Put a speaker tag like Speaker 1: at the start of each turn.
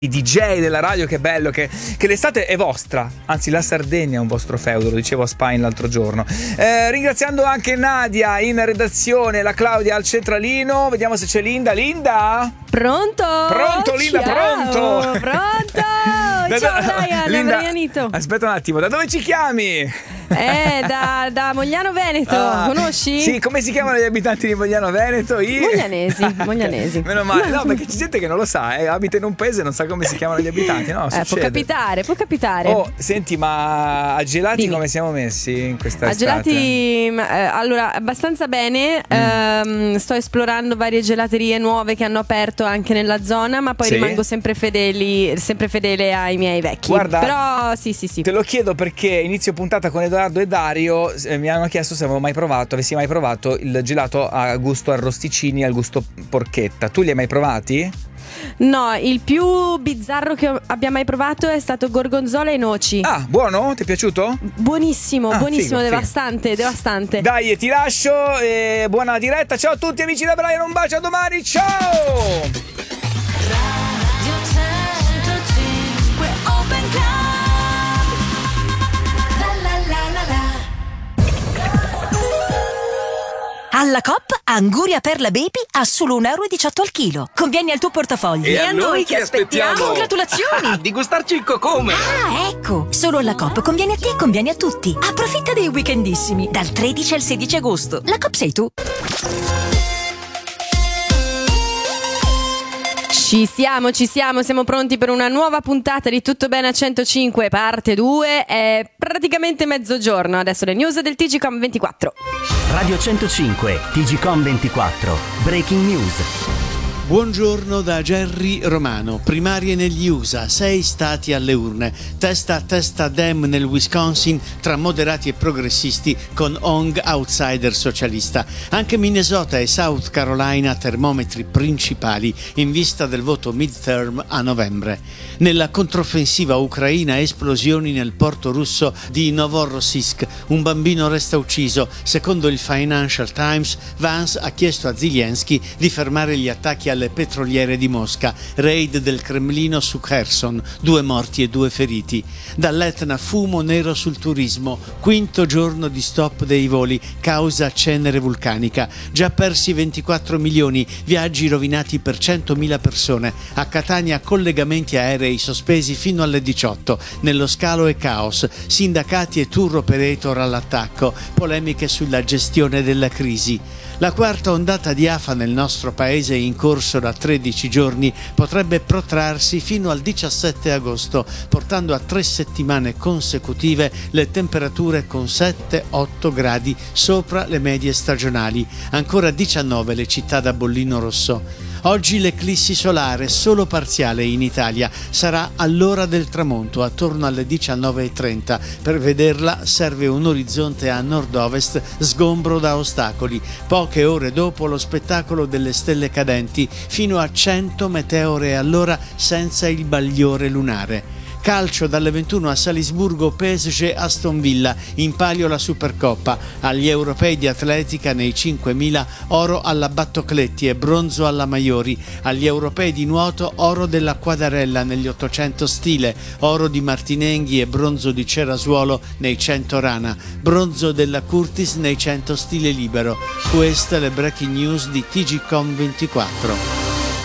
Speaker 1: i DJ della radio, che bello che l'estate è vostra, anzi la Sardegna è un vostro feudo, lo dicevo a Spine l'altro giorno. Ringraziando anche Nadia in redazione, la Claudia al centralino, vediamo se c'è Linda.
Speaker 2: Pronto Linda?
Speaker 1: Ciao.
Speaker 2: Pronto ciao Ryan,
Speaker 1: Linda,
Speaker 2: Brianito.
Speaker 1: aspetta un attimo, da dove ci chiami?
Speaker 2: Da Mogliano Veneto, conosci?
Speaker 1: Sì, come si chiamano gli abitanti di Mogliano Veneto?
Speaker 2: Moglianesi.
Speaker 1: Meno male, no, perché c'è gente che non lo sa, abita in un paese e non sa come si chiamano gli abitanti, no?
Speaker 2: Può capitare.
Speaker 1: Oh, senti, ma a gelati come siamo messi in questa estate?
Speaker 2: A gelati, allora, abbastanza bene. Sto esplorando varie gelaterie nuove che hanno aperto anche nella zona, ma poi rimango sempre fedele ai miei vecchi.
Speaker 1: Guarda,
Speaker 2: però sì.
Speaker 1: Te lo chiedo perché inizio puntata con Edoardo e Dario mi hanno chiesto se avessi mai provato il gelato a gusto arrosticini, al gusto porchetta. Tu li hai mai provati?
Speaker 2: No, il più bizzarro che abbia mai provato è stato gorgonzola e noci.
Speaker 1: Ah, buono? Ti è piaciuto?
Speaker 2: Buonissimo,
Speaker 1: figo.
Speaker 2: devastante.
Speaker 1: Dai, ti lascio e buona diretta. Ciao a tutti amici da Brian, un bacio, a domani, ciao!
Speaker 3: Alla Coop, Anguria Perla Baby a solo €1,18 al chilo. Conviene al tuo portafoglio.
Speaker 4: E a noi che aspettiamo?
Speaker 3: Congratulazioni!
Speaker 4: Di gustarci il cocome!
Speaker 3: Ah, ecco! Solo alla Coop conviene a te e conviene a tutti. Approfitta dei weekendissimi, dal 13 al 16 agosto. La Coop sei tu.
Speaker 2: Ci siamo pronti per una nuova puntata di Tutto Bene a 105, parte 2. È praticamente mezzogiorno, adesso le news del TGcom 24.
Speaker 5: Radio 105, TGcom 24, Breaking News.
Speaker 6: Buongiorno da Jerry Romano. Primarie negli USA, 6 stati alle urne. Testa a testa Dem nel Wisconsin tra moderati e progressisti con Hong outsider socialista. Anche Minnesota e South Carolina termometri principali in vista del voto midterm a novembre. Nella controffensiva ucraina, esplosioni nel porto russo di Novorossiysk. Un bambino resta ucciso. Secondo il Financial Times, Vance ha chiesto a Zelensky di fermare gli attacchi alle petroliere di Mosca. Raid del Cremlino su Kherson, 2 morti e 2 feriti. Dall'Etna fumo nero sul turismo, 5º giorno di stop dei voli, causa cenere vulcanica. Già persi 24 milioni, viaggi rovinati per 100.000 persone. A Catania collegamenti aerei sospesi fino alle 18. Nello scalo e caos, sindacati e tour operator all'attacco, polemiche sulla gestione della crisi. La quarta ondata di afa nel nostro paese, in corso da 13 giorni, potrebbe protrarsi fino al 17 agosto, portando a 3 settimane consecutive le temperature con 7-8 gradi sopra le medie stagionali. Ancora 19 le città da bollino rosso. Oggi l'eclissi solare, solo parziale in Italia, sarà all'ora del tramonto, attorno alle 19:30. Per vederla serve un orizzonte a nord-ovest sgombro da ostacoli. Poche ore dopo lo spettacolo delle stelle cadenti, fino a 100 meteore all'ora senza il bagliore lunare. Calcio dalle 21 a Salisburgo, PSG Aston Villa, in palio la Supercoppa. Agli europei di atletica nei 5.000 oro alla Battocletti e bronzo alla Maiori. Agli europei di nuoto oro della Quadarella negli 800 stile, oro di Martinenghi e bronzo di Cerasuolo nei 100 rana, bronzo della Curtis nei 100 stile libero. Queste le breaking news di TGcom 24.